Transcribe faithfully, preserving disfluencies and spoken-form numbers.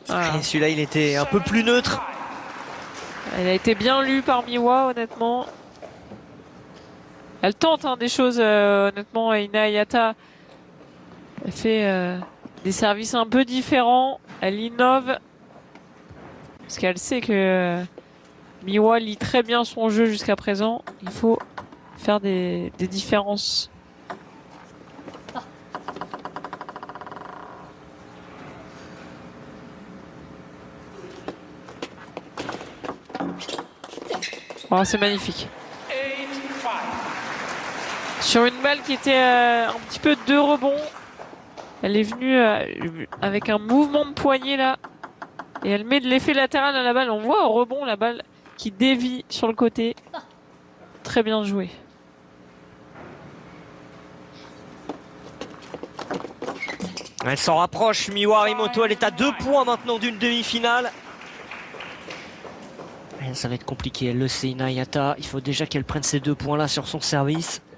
Voilà. Et celui-là, il était un peu plus neutre. Elle a été bien lue par Miwa, honnêtement. Elle tente hein, des choses, euh, honnêtement. Ina Ayata, elle fait euh, des services un peu différents. Elle innove. Parce qu'elle sait que euh, Miwa lit très bien son jeu jusqu'à présent. Il faut faire des, des différences. Oh, c'est magnifique. Sur une balle qui était euh, un petit peu de rebond, elle est venue euh, avec un mouvement de poignet là. Et elle met de l'effet latéral à la balle. On voit au rebond la balle qui dévie sur le côté. Très bien joué. Elle s'en rapproche, Miwa Harimoto. Elle est à deux points maintenant d'une demi-finale. Ça va être compliqué, elle le sait, Ina Ayata. Il faut déjà qu'elle prenne ces deux points-là sur son service.